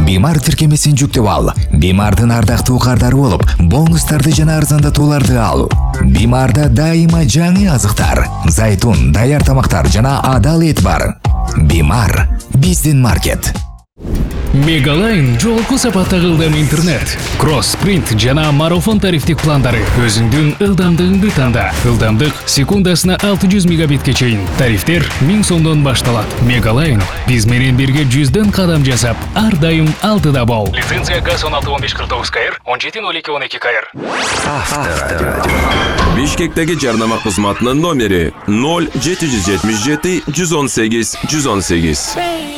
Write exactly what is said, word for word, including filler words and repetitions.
Бимар тиркемесин жүктөп ал. Бимардын ардактуу кардары болуп, бонустарды жана арзандатууларды ал. Бимарда дайыма жаңы азыктар, зайтун, даяр тамактар жана адал эт бар. Бимар биздин маркет. Мегалайн жолку сапатта ылдам интернет, кросс-принт жана марафон тарифтик пландары өзүңдүн ылдамдыгыңды танда. Ылдамдык секундасына алты жүз мегабитке чейин. Тарифтер миң сомдон башталат. Мегалайн биз менен бирге жүздөн кадам жасап, ар дайым алдыда бол. Лицензия ГАЗ он алты он беш кырк тогуз КР он жети ноль эки он эки КР. Бишкектеги жарнама кызматынын номери ноль жети жүз жетимиш жети жүз он сегиз жүз он сегиз.